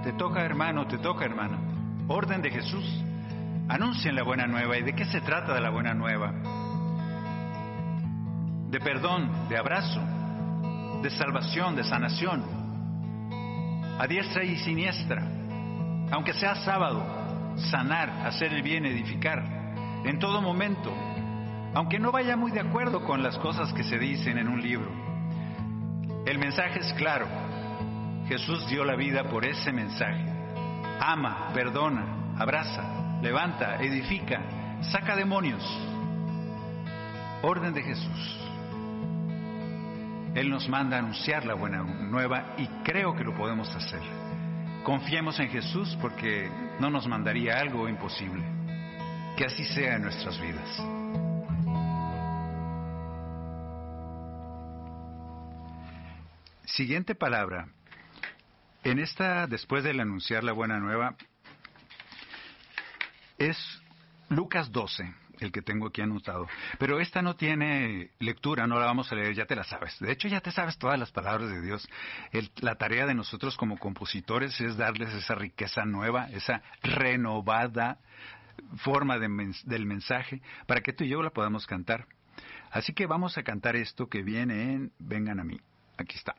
Te toca, hermano, te toca, hermana. Orden de Jesús. Anuncien la buena nueva. ¿Y de qué se trata de la buena nueva? De perdón, de abrazo, de salvación, de sanación. A diestra y siniestra. Aunque sea sábado, sanar, hacer el bien, edificar. En todo momento. Aunque no vaya muy de acuerdo con las cosas que se dicen en un libro. El mensaje es claro. Jesús dio la vida por ese mensaje. Ama, perdona, abraza, levanta, edifica, saca demonios. Orden de Jesús. Él nos manda a anunciar la buena nueva y creo que lo podemos hacer. Confiemos en Jesús porque no nos mandaría algo imposible. Que así sea en nuestras vidas. Siguiente palabra. En esta, después del anunciar la buena nueva, es Lucas 12, el que tengo aquí anotado. Pero esta no tiene lectura, no la vamos a leer, ya te la sabes. De hecho, ya te sabes todas las palabras de Dios. La tarea de nosotros como compositores es darles esa riqueza nueva, esa renovada forma del mensaje, para que tú y yo la podamos cantar. Así que vamos a cantar esto que viene en Vengan a mí. Aquí está.